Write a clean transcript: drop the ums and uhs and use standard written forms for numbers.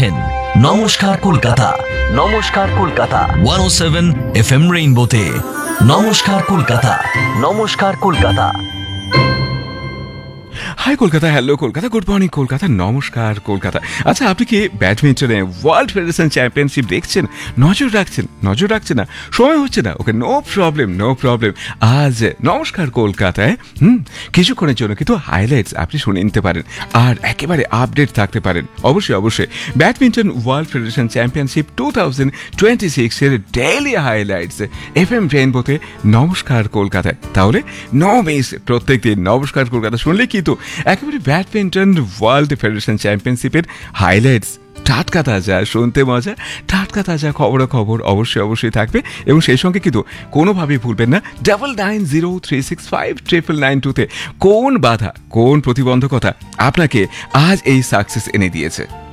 শুনছেন নমস্কার কলকাতা। নমস্কার কলকাতা 107 FM রেইনবোতে। নমস্কার কলকাতা। নমস্কার Kolkata. High Kolkata, hello Kolkata, good morning Kolkata, নমস্কার কলকাতা। আচ্ছা, আপনি কি ব্যাডমিন্টনে ওয়ার্ল্ড ফেডারেশন চ্যাম্পিয়নশিপ দেখছেন? নজর রাখছেন না, সময় হচ্ছে না? ওকে, নো প্রবলেম। আজ নমস্কার কলকাতায় কিছুক্ষণের জন্য কিন্তু হাইলাইটস আপনি শুনে নিতে পারেন আর একেবারে আপডেট থাকতে পারেন। অবশ্যই ব্যাডমিন্টন ওয়ার্ল্ড ফেডারেশন চ্যাম্পিয়নশিপ 2026 এর ডেইলি হাইলাইটস FM রেইনবোতে নমস্কার কলকাতায়। তাহলে নো মিস, প্রত্যেকদিন নমস্কার কলকাতা শুনলে কিন্তু একেবারে ব্যাডমিন্টন ওয়ার্ল্ড ফেডারেশন চ্যাম্পিয়নশিপের হাইলাইটস টাটকা তাজা, শুনতে মজা, টাটকা তাজা খবর অবশ্যই থাকবে। এবং সেই সঙ্গে কিন্তু কোনোভাবেই ভুলবেন না 9903659992 কোন বাধা, কোন প্রতিবন্ধকতা আপনাকে আজ এই সাকসেস এনে দিয়েছে।